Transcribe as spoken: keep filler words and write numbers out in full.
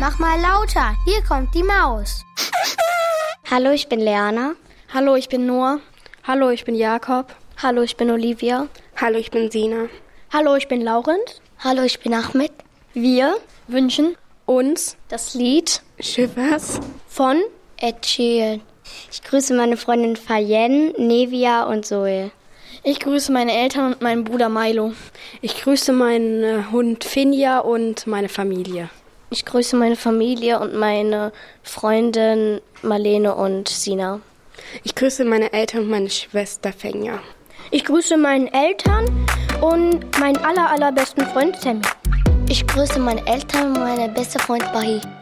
Mach mal lauter, hier kommt die Maus. Hallo, ich bin Leana. Hallo, ich bin Noah. Hallo, ich bin Jakob. Hallo, ich bin Olivia. Hallo, ich bin Sina. Hallo, ich bin Laurent. Hallo, ich bin Ahmed. Wir wünschen uns das Lied Schiffers von Ed Sheeran. Ich grüße meine Freundin Fayen, Nevia und Zoe. Ich grüße meine Eltern und meinen Bruder Milo. Ich grüße meinen Hund Finja und meine Familie. Ich grüße meine Familie und meine Freundin Marlene und Sina. Ich grüße meine Eltern und meine Schwester Fenja. Ich grüße meine Eltern und meinen aller, allerbesten Freund Sammy. Ich grüße meine Eltern und meinen besten Freund Bahi.